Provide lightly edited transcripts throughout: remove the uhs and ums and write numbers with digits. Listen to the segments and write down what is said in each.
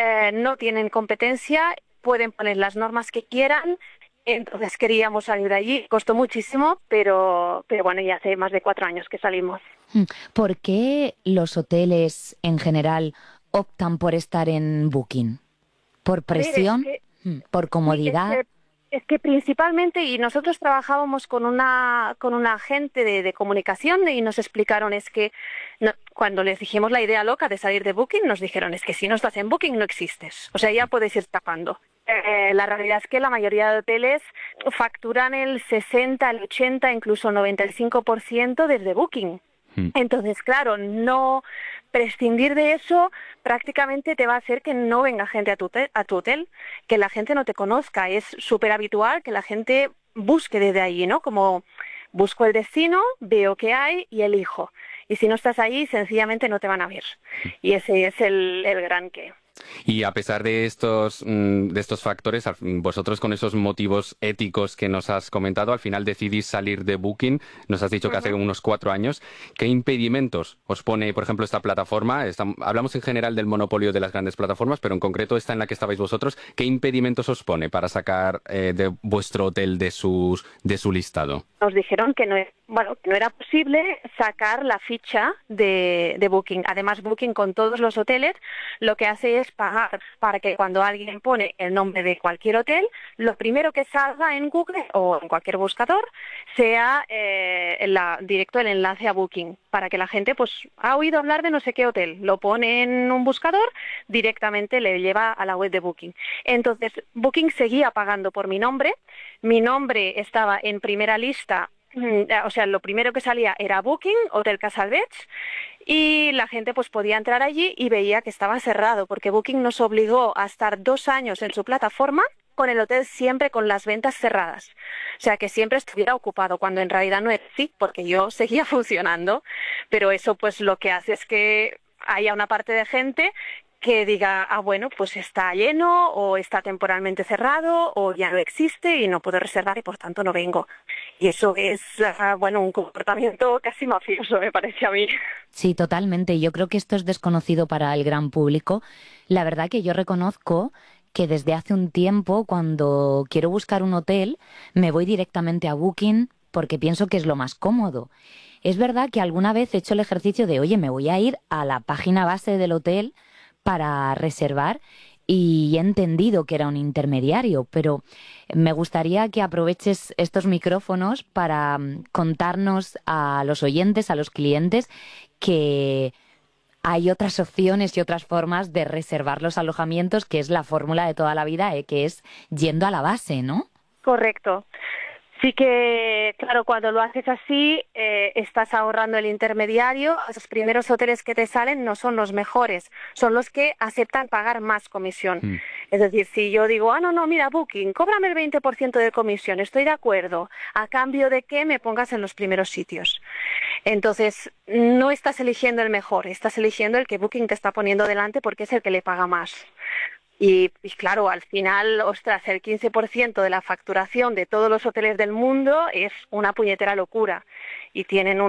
no tienen competencia, pueden poner las normas que quieran. Entonces queríamos salir de allí, costó muchísimo, pero bueno, ya hace más de 4 años que salimos. ¿Por qué los hoteles en general optan por estar en Booking? ¿Por A ver, presión? ¿Por sí, comodidad? es que principalmente, y nosotros trabajábamos con una agente de comunicación y nos explicaron, es que cuando les dijimos la idea loca de salir de Booking, nos dijeron, es que si no estás en Booking no existes, o sea, ya puedes ir tapando. La realidad es que la mayoría de hoteles facturan el 60, el 80, incluso el 95% desde Booking. Mm. Entonces, claro, no prescindir de eso prácticamente te va a hacer que no venga gente a tu hotel, que la gente no te conozca. Es súper habitual que la gente busque desde allí, ¿no? Como busco el destino, veo qué hay y elijo. Y si no estás ahí, sencillamente no te van a ver. Y ese es el gran qué. Y a pesar de estos factores, vosotros con esos motivos éticos que nos has comentado, al final decidís salir de Booking, nos has dicho que hace unos 4 años. ¿Qué impedimentos os pone, por ejemplo, esta plataforma? Hablamos en general del monopolio de las grandes plataformas, pero en concreto esta en la que estabais vosotros. ¿Qué impedimentos os pone para sacar de vuestro hotel de su listado? Nos dijeron que que no era posible sacar la ficha de Booking. Además, Booking con todos los hoteles lo que hace es pagar para que cuando alguien pone el nombre de cualquier hotel, lo primero que salga en Google o en cualquier buscador sea directo el enlace a Booking, para que la gente pues ha oído hablar de no sé qué hotel, lo pone en un buscador, directamente le lleva a la web de Booking. Entonces, Booking seguía pagando por mi nombre estaba en primera lista. O sea, lo primero que salía era Booking, Hotel Casalbets, y la gente pues podía entrar allí y veía que estaba cerrado, porque Booking nos obligó a estar 2 años en su plataforma con el hotel siempre con las ventas cerradas. O sea, que siempre estuviera ocupado, cuando en realidad no era así, porque yo seguía funcionando, pero eso pues lo que hace es que haya una parte de gente que diga, bueno, pues está lleno o está temporalmente cerrado o ya no existe y no puedo reservar y por tanto no vengo. Y eso es, bueno, un comportamiento casi mafioso, me parece a mí. Sí, totalmente. Yo creo que esto es desconocido para el gran público. La verdad que yo reconozco que desde hace un tiempo, cuando quiero buscar un hotel, me voy directamente a Booking porque pienso que es lo más cómodo. Es verdad que alguna vez he hecho el ejercicio de, oye, me voy a ir a la página base del hotel para reservar y he entendido que era un intermediario, pero me gustaría que aproveches estos micrófonos para contarnos a los oyentes, a los clientes, que hay otras opciones y otras formas de reservar los alojamientos, que es la fórmula de toda la vida, que es yendo a la base, ¿no? Correcto. Sí que, claro, cuando lo haces así, estás ahorrando el intermediario. Esos primeros hoteles que te salen no son los mejores, son los que aceptan pagar más comisión. Mm. Es decir, si yo digo, no, mira, Booking, cóbrame el 20% de comisión, estoy de acuerdo, a cambio de que me pongas en los primeros sitios. Entonces, no estás eligiendo el mejor, estás eligiendo el que Booking te está poniendo delante porque es el que le paga más. Y claro, al final, ostras, el 15% de la facturación de todos los hoteles del mundo es una puñetera locura. Y tienen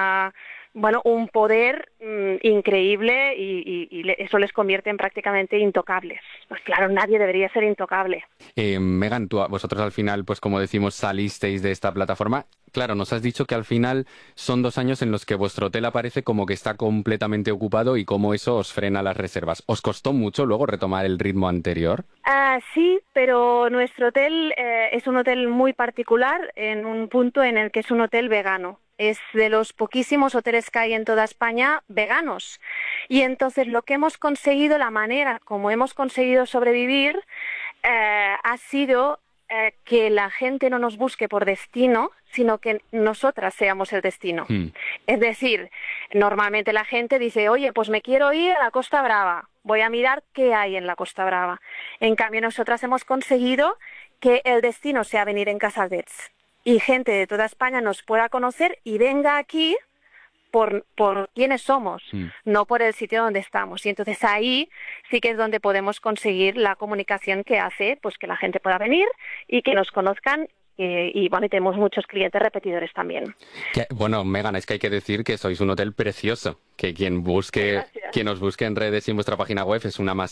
un poder increíble y eso les convierte en prácticamente intocables. Pues claro, nadie debería ser intocable. Megan, vosotros al final, pues como decimos, salisteis de esta plataforma. Claro, nos has dicho que al final son 2 años en los que vuestro hotel aparece como que está completamente ocupado y cómo eso os frena las reservas. ¿Os costó mucho luego retomar el ritmo anterior? Sí, pero nuestro hotel es un hotel muy particular en un punto en el que es un hotel vegano. Es de los poquísimos hoteles que hay en toda España veganos. Y entonces lo que hemos conseguido, la manera como hemos conseguido sobrevivir, ha sido que la gente no nos busque por destino, sino que nosotras seamos el destino. Es decir, normalmente la gente dice, oye, pues me quiero ir a la Costa Brava, voy a mirar qué hay en la Costa Brava. En cambio, nosotras hemos conseguido que el destino sea venir en Casalbets y gente de toda España nos pueda conocer y venga aquí por quiénes somos, no por el sitio donde estamos. Y entonces ahí sí que es donde podemos conseguir la comunicación que hace pues que la gente pueda venir y que nos conozcan. Y tenemos muchos clientes repetidores también. Bueno, Megan, es que hay que decir que sois un hotel precioso, que quien os busque en redes y en vuestra página web es una